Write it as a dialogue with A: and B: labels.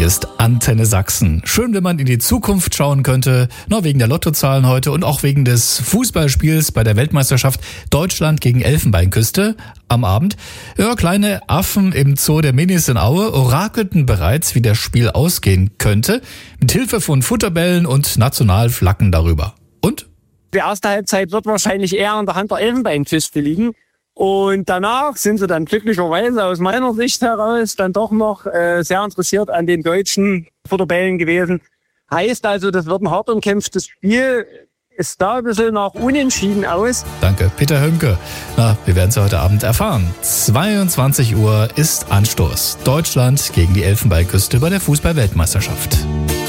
A: Hier ist Antenne Sachsen. Schön, wenn man in die Zukunft schauen könnte, wegen der Lottozahlen heute und auch wegen des Fußballspiels bei der Weltmeisterschaft Deutschland gegen Elfenbeinküste am Abend. Ja, kleine Affen im Zoo der Minis in Aue orakelten bereits, wie das Spiel ausgehen könnte, mit Hilfe von Futterbällen und Nationalflaggen darüber. Und?
B: Die erste Halbzeit wird wahrscheinlich eher in der Hand der Elfenbeinküste liegen. Und danach sind sie dann glücklicherweise aus meiner Sicht heraus dann doch noch sehr interessiert an den deutschen Futterbällen gewesen. Heißt also, das wird ein hart umkämpftes Spiel. Es sah ein bisschen nach Unentschieden aus.
A: Danke, Peter Hönke. Wir werden es heute Abend erfahren. 22 Uhr ist Anstoß. Deutschland gegen die Elfenbeinküste bei der Fußball-Weltmeisterschaft.